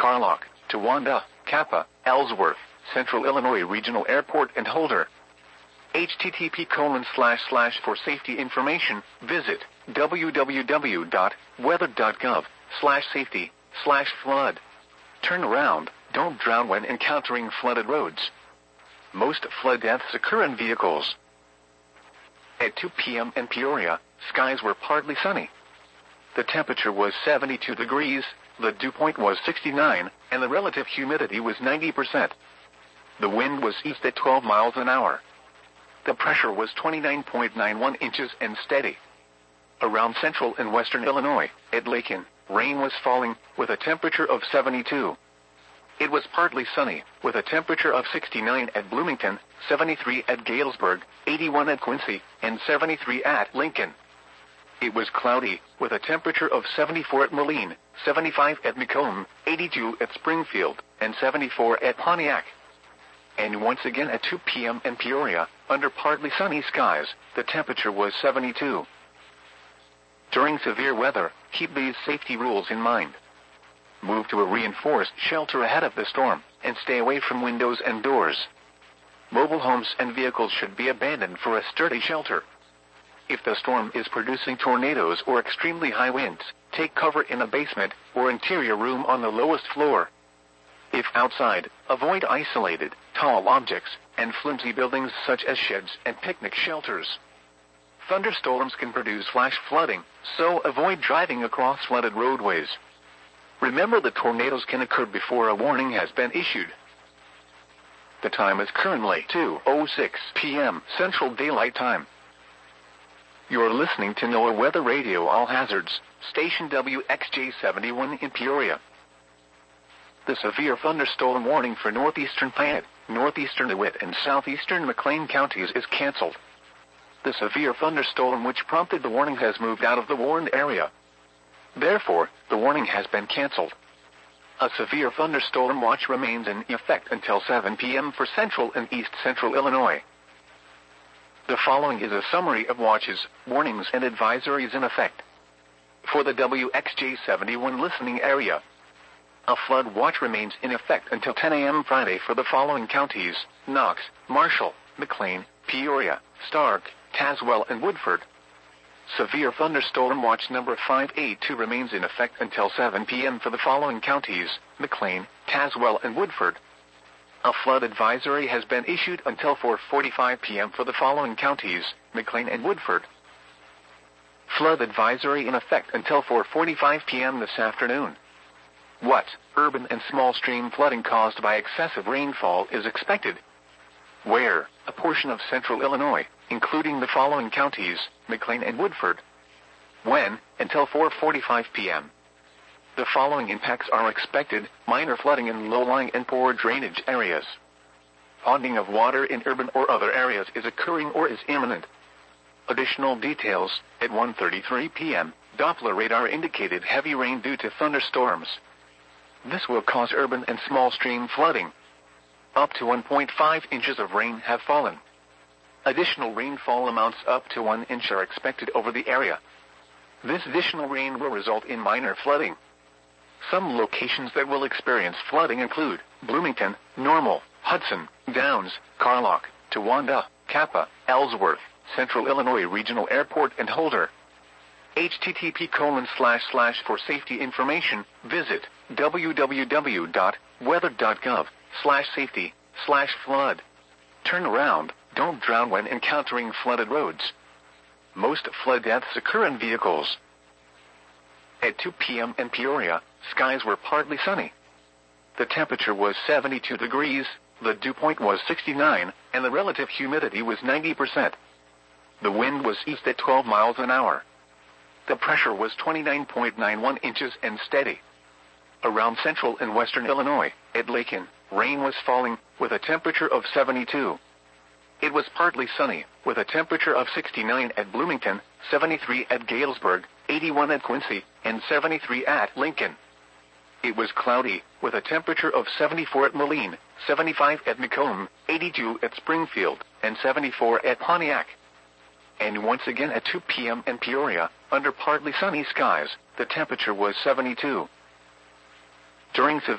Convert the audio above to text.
Carlock, Towanda, Kappa, Ellsworth, Central Illinois Regional Airport and Holder. http:// for safety information, visit www.weather.gov/safety/flood. Turn around, don't drown when encountering flooded roads. Most flood deaths occur in vehicles. At 2 p.m. in Peoria, skies were partly sunny. The temperature was 72 degrees, the dew point was 69, and the relative humidity was 90%. The wind was east at 12 miles an hour. The pressure was 29.91 inches and steady. Around central and western Illinois, at Lakin, rain was falling, with a temperature of 72. It was partly sunny, with a temperature of 69 at Bloomington, 73 at Galesburg, 81 at Quincy, and 73 at Lincoln. It was cloudy, with a temperature of 74 at Moline, 75 at Macomb, 82 at Springfield, and 74 at Pontiac. And once again at 2 p.m. in Peoria, under partly sunny skies, the temperature was 72. During severe weather, keep these safety rules in mind. Move to a reinforced shelter ahead of the storm, and stay away from windows and doors. Mobile homes and vehicles should be abandoned for a sturdy shelter. If the storm is producing tornadoes or extremely high winds, take cover in a basement or interior room on the lowest floor. If outside, avoid isolated, tall objects, and flimsy buildings such as sheds and picnic shelters. Thunderstorms can produce flash flooding, so avoid driving across flooded roadways. Remember that tornadoes can occur before a warning has been issued. The time is currently 2:06 p.m. Central Daylight Time. You're listening to NOAA Weather Radio All Hazards, station WXJ71 in Peoria. The severe thunderstorm warning for northeastern Fayette, northeastern DeWitt, and southeastern McLean counties is canceled. The severe thunderstorm which prompted the warning has moved out of the warned area. Therefore, the warning has been canceled. A severe thunderstorm watch remains in effect until 7 p.m. for central and east central Illinois. The following is a summary of watches, warnings, and advisories in effect. For the WXJ71 listening area, a flood watch remains in effect until 10 a.m. Friday for the following counties: Knox, Marshall, McLean, Peoria, Stark, Tazewell, and Woodford. Severe thunderstorm watch number 582 remains in effect until 7 p.m. for the following counties: McLean, Tazewell, and Woodford. A flood advisory has been issued until 4:45 p.m. for the following counties: McLean and Woodford. Flood advisory in effect until 4:45 p.m. this afternoon. What urban and small stream flooding caused by excessive rainfall is expected? Where? A portion of central Illinois, including the following counties: McLean and Woodford. When? Until 4:45 p.m. The following impacts are expected: minor flooding in low-lying and poor drainage areas. Ponding of water in urban or other areas is occurring or is imminent. Additional details: at 1:33 p.m., Doppler radar indicated heavy rain due to thunderstorms. This will cause urban and small stream flooding. Up to 1.5 inches of rain have fallen. Additional rainfall amounts up to 1 inch are expected over the area. This additional rain will result in minor flooding. Some locations that will experience flooding include Bloomington, Normal, Hudson, Downs, Carlock, Towanda, Kappa, Ellsworth, Central Illinois Regional Airport, and Holder. http:// for safety information, visit www.weather.gov/safety/flood. Turn around, don't drown when encountering flooded roads. Most flood deaths occur in vehicles. At 2 p.m. in Peoria, skies were partly sunny. The temperature was 72 degrees, the dew point was 69, and the relative humidity was 90%. The wind was east at 12 miles an hour. The pressure was 29.91 inches and steady. Around central and western Illinois, at Lakin, rain was falling, with a temperature of 72. It was partly sunny, with a temperature of 69 at Bloomington, 73 at Galesburg, 81 at Quincy, and 73 at Lincoln. It was cloudy, with a temperature of 74 at Moline, 75 at Macomb, 82 at Springfield, and 74 at Pontiac. And once again at 2 p.m. in Peoria, under partly sunny skies, the temperature was 72. During severe